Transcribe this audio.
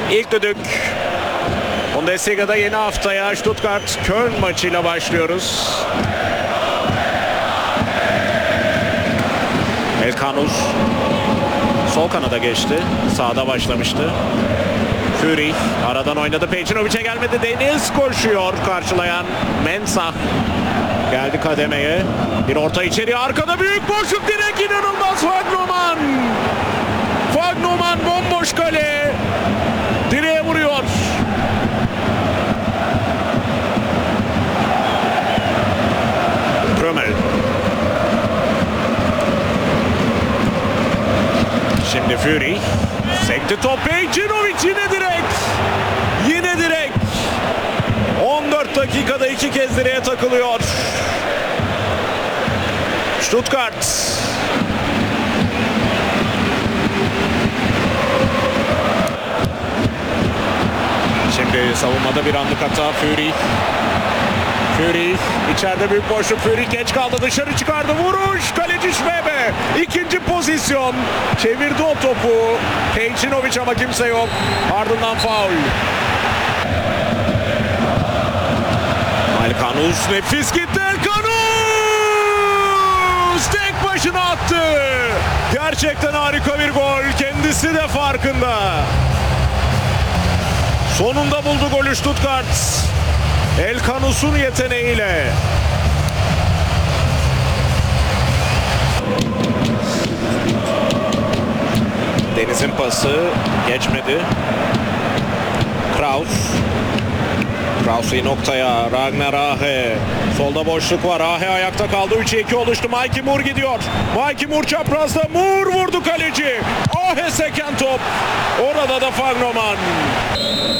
İlk düdük. Bundesliga'da yeni haftaya Stuttgart-Köln maçıyla başlıyoruz. Elkanus sol kanada geçti. Sağda başlamıştı. Fury aradan oynadı. Pejcinovic'e gelmedi. Deniz koşuyor. Karşılayan Mensah geldi kademeye. Bir orta içeri. Arkada büyük boşluk. Direkt inanılmaz. Fagnoman. Fagnoman bomboş kale. Direğe vuruyor. Prömel. Şimdi Fury. Sekti top. Pejcinovic yine direk. Yine direk. 14 dakikada 2 kez direğe takılıyor. Stuttgart. Şimdi savunmada bir anlık hata. Fury içeride büyük boşluk. Fury geç kaldı, dışarı çıkardı. Vuruş. Kaleci Schwebe. İkinci pozisyon. Çevirdi o topu. Pejcinovic ama kimse yok. Ardından faul. Elkanus nefis gitti. Elkanus tek başına attı. Gerçekten harika bir gol. Kendisi de farkında. Sonunda buldu golü Stuttgart. Elkanus'un yeteneğiyle. Deniz'in pası geçmedi. Kraus noktaya. Ragnar Ahe. Solda boşluk var. Ahe ayakta kaldı. 3'e 2 oluştu. Mikey Moore gidiyor. Mikey Moore çaprazda. Moore vurdu kaleci. Ahe seken top. Orada da Fagnoman.